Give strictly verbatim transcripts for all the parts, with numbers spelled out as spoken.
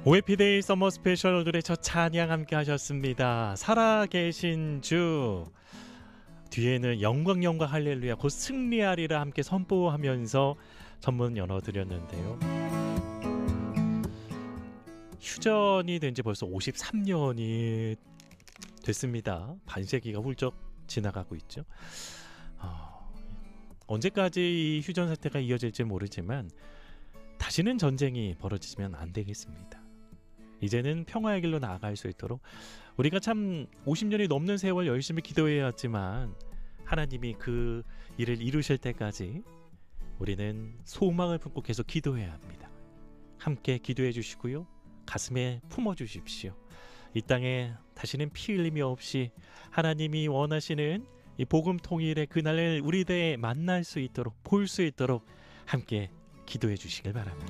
오해피데이 서머 스페셜 오늘의 첫 찬양 함께 하셨습니다. 살아계신 주, 뒤에는 영광 영광 할렐루야 곧 승리하리라 함께 선포하면서 전문 연어 드렸는데요. 휴전이 된 지 벌써 오십삼 년이 됐습니다. 반세기가 훌쩍 지나가고 있죠. 어, 언제까지 이 휴전 사태가 이어질지 모르지만 다시는 전쟁이 벌어지면 안 되겠습니다. 이제는 평화의 길로 나아갈 수 있도록 우리가 참 오십 년이 넘는 세월 열심히 기도해야 했지만 하나님이 그 일을 이루실 때까지 우리는 소망을 품고 계속 기도해야 합니다. 함께 기도해 주시고요. 가슴에 품어 주십시오. 이 땅에 다시는 피 흘림이 없이 하나님이 원하시는 이 복음 통일의 그날을 우리들에 만날 수 있도록, 볼 수 있도록 함께 기도해 주시길 바랍니다.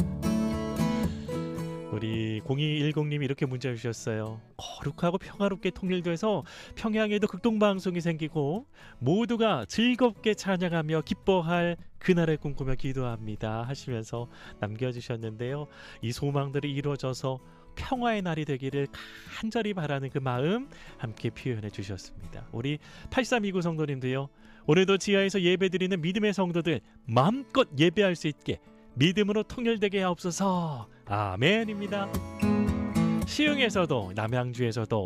우리 공이일공님이 이렇게 문자 주셨어요. 거룩하고 평화롭게 통일돼서 평양에도 극동방송이 생기고 모두가 즐겁게 찬양하며 기뻐할 그날을 꿈꾸며 기도합니다 하시면서 남겨주셨는데요. 이 소망들이 이루어져서 평화의 날이 되기를 간절히 바라는 그 마음 함께 표현해 주셨습니다. 우리 팔삼이구 성도님도요. 오늘도 지하에서 예배드리는 믿음의 성도들 마음껏 예배할 수 있게 믿음으로 통일되게 하옵소서. 아멘입니다. 시흥에서도 남양주에서도